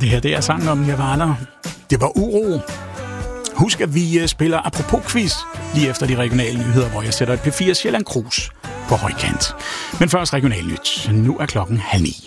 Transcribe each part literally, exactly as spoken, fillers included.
det her det er sangen om Nirvana. Det var uro. Husk, at vi spiller apropos-quiz lige efter de regionale nyheder, hvor jeg sætter et P fire Sjælland Krus på højkant. Men først regionalnyt. Nu er klokken halv ni.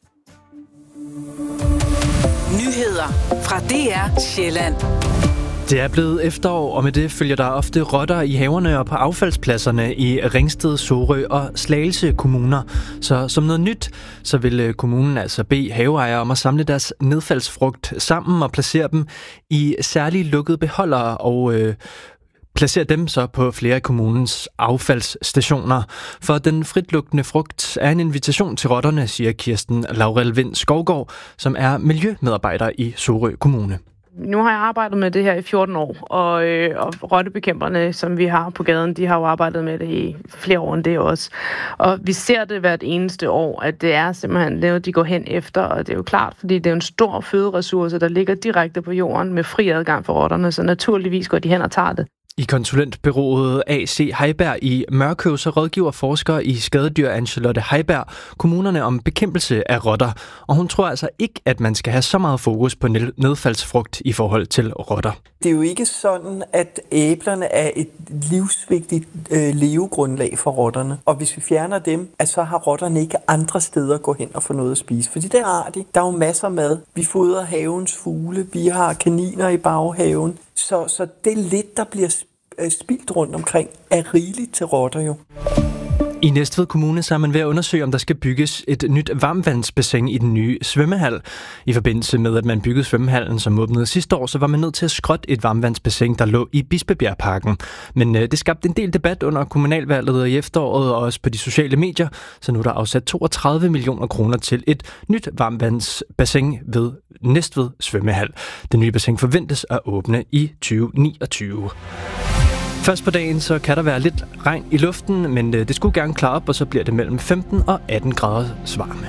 Nyheder fra D R Sjælland. Det er blevet efterår, og med det følger der ofte rotter i haverne og på affaldspladserne i Ringsted, Sorø og Slagelse kommuner. Så som noget nyt, så vil kommunen altså bede haveejere om at samle deres nedfaldsfrugt sammen og placere dem i særligt lukkede beholdere og øh, placere dem så på flere af kommunens affaldsstationer. For den fritlukkende frugt er en invitation til rotterne, siger Kirsten Laurel Vind Skovgaard, som er miljømedarbejder i Sorø Kommune. Nu har jeg arbejdet med det her i fjorten år, og, øh, og rottebekæmperne, som vi har på gaden, de har jo arbejdet med det i flere år end det også. Og vi ser det hvert eneste år, at det er simpelthen det, de går hen efter, og det er jo klart, fordi det er en stor føderessource, der ligger direkte på jorden med fri adgang for rotterne, så naturligvis går de hen og tager det. I konsulentbureauet A C Heiberg i Mørkøv, så rådgiver forsker i skadedyr Anne-Charlotte Heiberg kommunerne om bekæmpelse af rotter. Og hun tror altså ikke, at man skal have så meget fokus på nedfaldsfrugt i forhold til rotter. Det er jo ikke sådan, at æblerne er et livsvigtigt øh, levegrundlag for rotterne. Og hvis vi fjerner dem, at så har rotterne ikke andre steder at gå hen og få noget at spise. Fordi det har de. Der er jo masser mad. Vi fodrer havens fugle. Vi har kaniner i baghaven. Så, så det er lidt, der bliver spildt rundt omkring, er rigeligt til rotter jo. I Næstved Kommune så er man ved at undersøge, om der skal bygges et nyt varmvandsbassin i den nye svømmehal. I forbindelse med, at man byggede svømmehallen, som åbnede sidste år, så var man nødt til at skrotte et varmvandsbassin, der lå i Bispebjergparken. Men øh, det skabte en del debat under kommunalvalget i efteråret og også på de sociale medier, så nu er der afsat toogtredive millioner kroner til et nyt varmvandsbassin ved Næstved Svømmehal. Det nye bassin forventes at åbne i tyve niogtyve. Først på dagen, så kan der være lidt regn i luften, men det skulle gerne klare op, og så bliver det mellem femten og atten grader varme.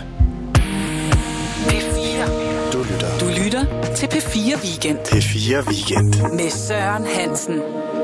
P fire. Du lytter. Du lytter til P fire Weekend. P fire Weekend. Med Søren Hansen.